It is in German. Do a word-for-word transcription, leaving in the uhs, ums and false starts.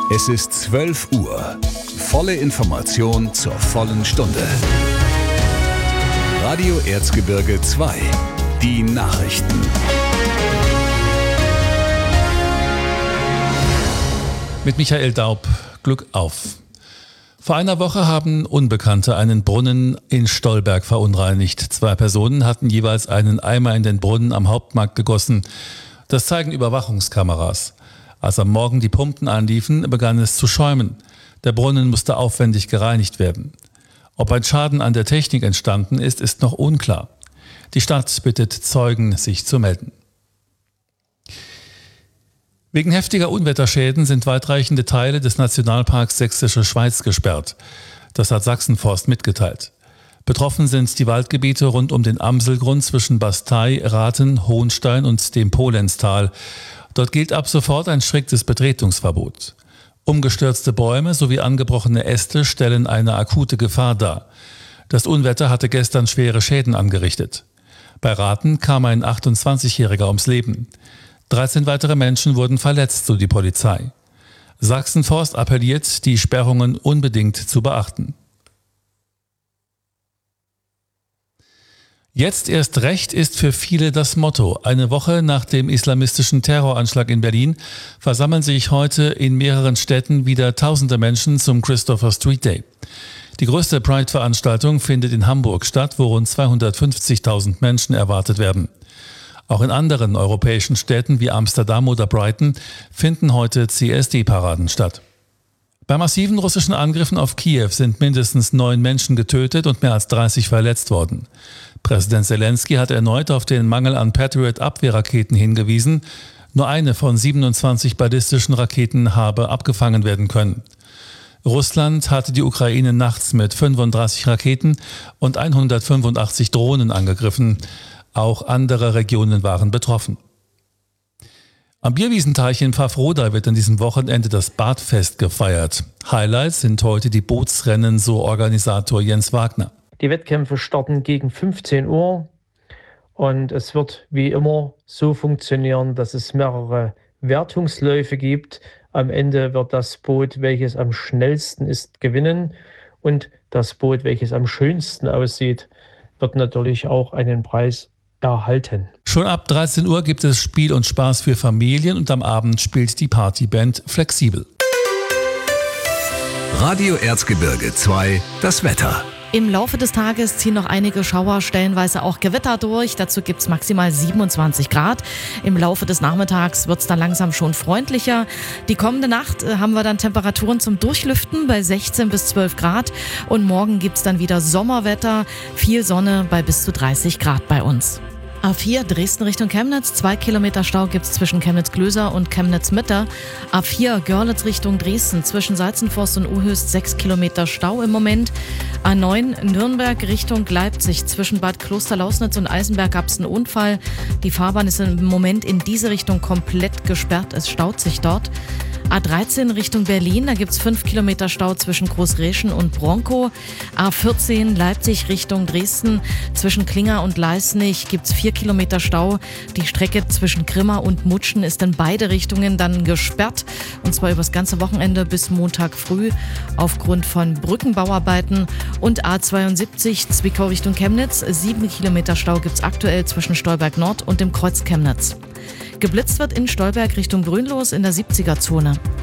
Es ist zwölf Uhr. Volle Information zur vollen Stunde. Radio Erzgebirge zwei. Die Nachrichten. Mit Michael Daub. Glück auf. Vor einer Woche haben Unbekannte einen Brunnen in Stolberg verunreinigt. Zwei Personen hatten jeweils einen Eimer in den Brunnen am Hauptmarkt gegossen. Das zeigen Überwachungskameras. Als am Morgen die Pumpen anliefen, begann es zu schäumen. Der Brunnen musste aufwendig gereinigt werden. Ob ein Schaden an der Technik entstanden ist, ist noch unklar. Die Stadt bittet Zeugen, sich zu melden. Wegen heftiger Unwetterschäden sind weitreichende Teile des Nationalparks Sächsische Schweiz gesperrt. Das hat Sachsenforst mitgeteilt. Betroffen sind die Waldgebiete rund um den Amselgrund zwischen Bastei, Rathen, Hohenstein und dem Polenztal. Dort gilt ab sofort ein striktes Betretungsverbot. Umgestürzte Bäume sowie angebrochene Äste stellen eine akute Gefahr dar. Das Unwetter hatte gestern schwere Schäden angerichtet. Bei Rathen kam ein achtundzwanzigjähriger ums Leben. dreizehn weitere Menschen wurden verletzt, so die Polizei. Sachsenforst appelliert, die Sperrungen unbedingt zu beachten. Jetzt erst recht ist für viele das Motto. Eine Woche nach dem islamistischen Terroranschlag in Berlin versammeln sich heute in mehreren Städten wieder tausende Menschen zum Christopher Street Day. Die größte Pride-Veranstaltung findet in Hamburg statt, wo rund zweihundertfünfzigtausend Menschen erwartet werden. Auch in anderen europäischen Städten wie Amsterdam oder Brighton finden heute C S D-Paraden statt. Bei massiven russischen Angriffen auf Kiew sind mindestens neun Menschen getötet und mehr als dreißig verletzt worden. Präsident Zelensky hat erneut auf den Mangel an Patriot-Abwehrraketen hingewiesen. Nur eine von siebenundzwanzig ballistischen Raketen habe abgefangen werden können. Russland hatte die Ukraine nachts mit fünfunddreißig Raketen und hundertfünfundachtzig Drohnen angegriffen. Auch andere Regionen waren betroffen. Am Bierwiesenteich in Pfaffroda wird an diesem Wochenende das Badfest gefeiert. Highlights sind heute die Bootsrennen, so Organisator Jens Wagner. Die Wettkämpfe starten gegen fünfzehn Uhr und es wird wie immer so funktionieren, dass es mehrere Wertungsläufe gibt. Am Ende wird das Boot, welches am schnellsten ist, gewinnen und das Boot, welches am schönsten aussieht, wird natürlich auch einen Preis erhalten. Schon ab dreizehn Uhr gibt es Spiel und Spaß für Familien und am Abend spielt die Partyband Flexibel. Radio Erzgebirge zwei, das Wetter. Im Laufe des Tages ziehen noch einige Schauer, stellenweise auch Gewitter durch. Dazu gibt es maximal siebenundzwanzig Grad. Im Laufe des Nachmittags wird es dann langsam schon freundlicher. Die kommende Nacht äh, haben wir dann Temperaturen zum Durchlüften bei sechzehn bis zwölf Grad. Und morgen gibt es dann wieder Sommerwetter, viel Sonne bei bis zu dreißig Grad bei uns. A vier Dresden Richtung Chemnitz, zwei Kilometer Stau gibt es zwischen Chemnitz-Glöser und Chemnitz-Mitte. A vier Görlitz Richtung Dresden, zwischen Salzenforst und Uhöst sechs Kilometer Stau im Moment. A neun Nürnberg Richtung Leipzig, zwischen Bad Klosterlausnitz und Eisenberg gab es einen Unfall. Die Fahrbahn ist im Moment in diese Richtung komplett gesperrt, es staut sich dort. A dreizehn Richtung Berlin, da gibt es fünf Kilometer Stau zwischen Großreschen und Bronkow. A vierzehn Leipzig Richtung Dresden, zwischen Klinger und Leisnig gibt es vier Kilometer Stau. Die Strecke zwischen Grimma und Mutschen ist in beide Richtungen dann gesperrt. Und zwar übers ganze Wochenende bis Montag früh aufgrund von Brückenbauarbeiten. Und A zweiundsiebzig Zwickau Richtung Chemnitz, sieben Kilometer Stau gibt es aktuell zwischen Stolberg Nord und dem Kreuz Chemnitz. Geblitzt wird in Stolberg Richtung Grünlos in der siebziger Zone.